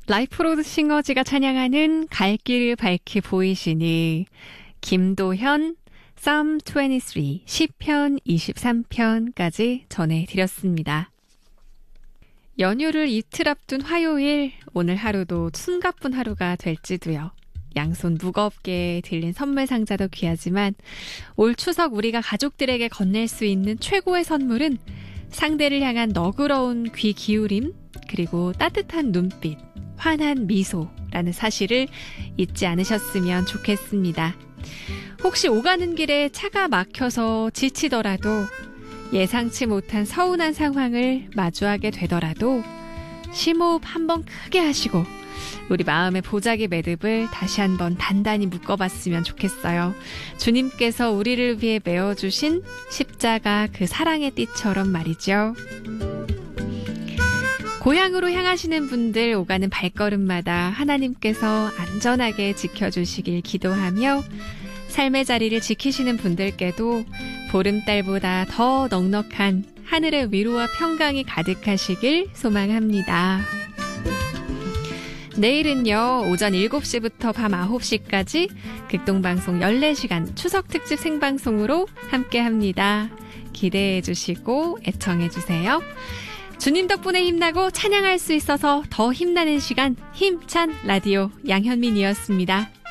라이프로드 싱어즈가 찬양하는 갈 길을 밝히 보이시니 김도현 Psalm 23 시편 23편까지 전해드렸습니다. 연휴를 이틀 앞둔 화요일, 오늘 하루도 숨가쁜 하루가 될지도요. 양손 무겁게 들린 선물 상자도 귀하지만 올 추석 우리가 가족들에게 건넬 수 있는 최고의 선물은 상대를 향한 너그러운 귀 기울임, 그리고 따뜻한 눈빛, 환한 미소라는 사실을 잊지 않으셨으면 좋겠습니다. 혹시 오가는 길에 차가 막혀서 지치더라도, 예상치 못한 서운한 상황을 마주하게 되더라도 심호흡 한번 크게 하시고 우리 마음의 보자기 매듭을 다시 한번 단단히 묶어봤으면 좋겠어요. 주님께서 우리를 위해 메어주신 십자가 그 사랑의 띠처럼 말이죠. 고향으로 향하시는 분들, 오가는 발걸음마다 하나님께서 안전하게 지켜주시길 기도하며, 삶의 자리를 지키시는 분들께도 보름달보다 더 넉넉한 하늘의 위로와 평강이 가득하시길 소망합니다. 내일은요, 오전 7시부터 밤 9시까지 극동방송 14시간 추석특집 생방송으로 함께합니다. 기대해 주시고 애청해 주세요. 주님 덕분에 힘나고 찬양할 수 있어서 더 힘나는 시간, 힘찬 라디오 양현민이었습니다.